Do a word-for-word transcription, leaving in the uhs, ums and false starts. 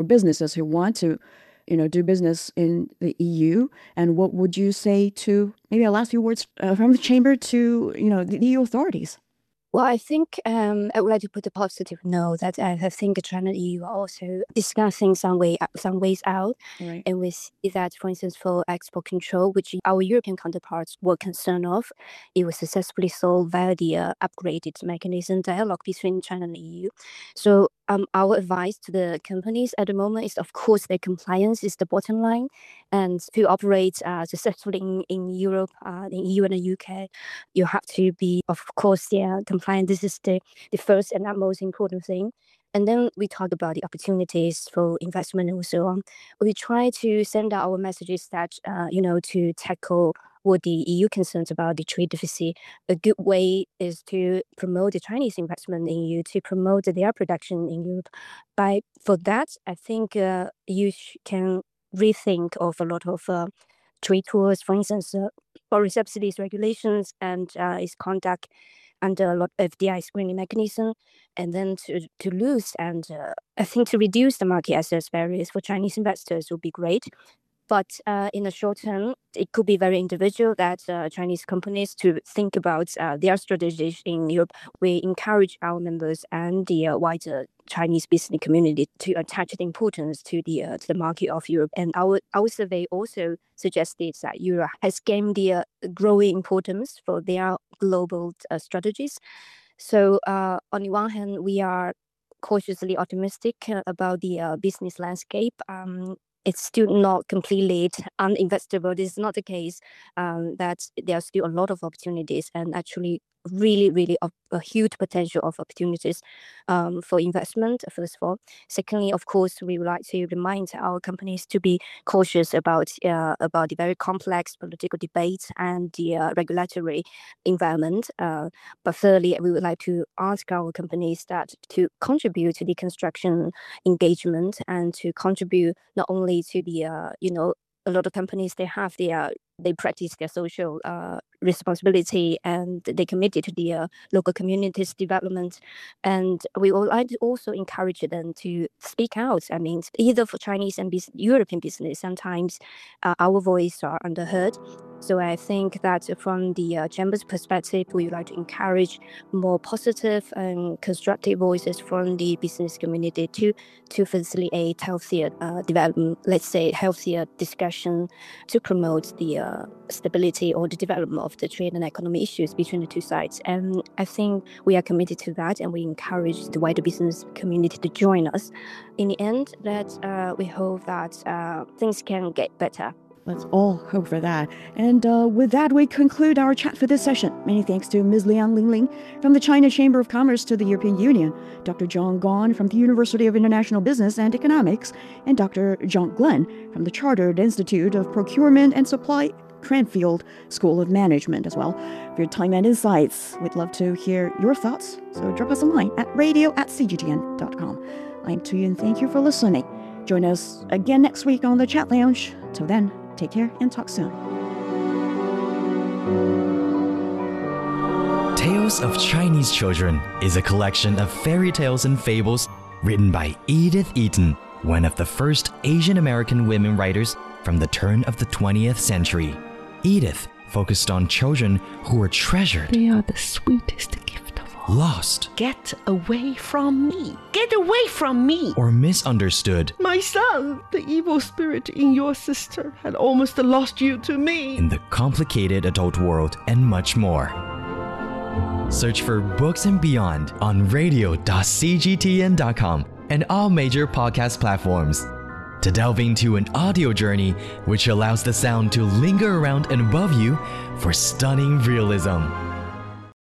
businesses who want to, you know, do business in the E U? And what would you say to, maybe a last few words uh, from the chamber to, you know, the E U authorities? Well, I think um, I would like to put a positive note that I think China and E U are also discussing some way some ways out. Right. And we see that, for instance, for export control, which our European counterparts were concerned of, it was successfully solved via the uh, upgraded mechanism dialogue between China and E U. So um, our advice to the companies at the moment is, of course, their compliance is the bottom line. And to operate uh, successfully in, in Europe, uh, in E U and the U K, you have to be, of course, yeah, compliant. This is the, the first and most important thing. And then we talk about the opportunities for investment and so on. We try to send out our messages that, uh, you know, to tackle what the E U concerns about the trade deficit. A good way is to promote the Chinese investment in E U, to promote their production in Europe. By for that, I think uh, you can rethink of a lot of uh, trade tours, for instance, uh, foreign subsidies regulations and uh, its conduct under a lot of F D I screening mechanism, and then to, to lose and uh, I think to reduce the market access barriers for Chinese investors would be great. But uh, in the short term, it could be very individual that uh, Chinese companies to think about uh, their strategies in Europe. We encourage our members and the uh, wider Chinese business community to attach the importance to the uh, to the market of Europe. And our our survey also suggested that Europe has gained the uh, growing importance for their global uh, strategies. So uh, on the one hand, we are cautiously optimistic uh, about the uh, business landscape. Um, It's still not completely uninvestable. This is not the case. Um, that there are still a lot of opportunities and actually really, really a, a huge potential of opportunities um, for investment, first of all. Secondly, of course, we would like to remind our companies to be cautious about uh, about the very complex political debates and the uh, regulatory environment. Uh, but thirdly, we would like to ask our companies that to contribute to the construction engagement and to contribute not only to the, uh, you know, a lot of companies, they have their, they practice their social uh, responsibility and they committed to the uh, local communities development. And we would like to also encourage them to speak out. I mean, either for Chinese and bus- European business, sometimes uh, our voice are underheard. So I think that from the uh, Chamber's perspective, we would like to encourage more positive and constructive voices from the business community to, to facilitate healthier uh, development, let's say healthier discussion to promote the uh, stability or the development of the trade and economy issues between the two sides. And I think we are committed to that, and we encourage the wider business community to join us. In the end, that uh, we hope that uh, things can get better. Let's all hope for that. And uh, with that, we conclude our chat for this session. Many thanks to Miz Liang Lingling from the China Chamber of Commerce to the European Union, Doctor John Gong from the University of International Business and Economics, and Doctor John Glenn from the Chartered Institute of Procurement and Supply Cranfield School of Management as well. For your time and insights, we'd love to hear your thoughts. So drop us a line at radio at c g t n dot com. I'm Tu Yun. Thank you for listening. Join us again next week on the Chat Lounge. Till then, take care and talk soon. Tales of Chinese Children is a collection of fairy tales and fables written by Edith Eaton, one of the first Asian American women writers from the turn of the twentieth century. Edith focused on children who were treasured. They are the sweetest gift of all. Lost. Get away from me! Get away from me! Or misunderstood. My son, the evil spirit in your sister had almost lost you to me. In the complicated adult world and much more. Search for Books and Beyond on radio dot c g t n dot com and all major podcast platforms. To delve into an audio journey which allows the sound to linger around and above you for stunning realism.